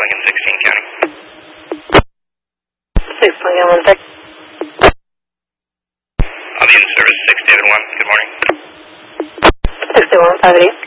Lincoln 16 County. 6 Lincoln 16. The in service 6 David 1. Good morning. 61 580.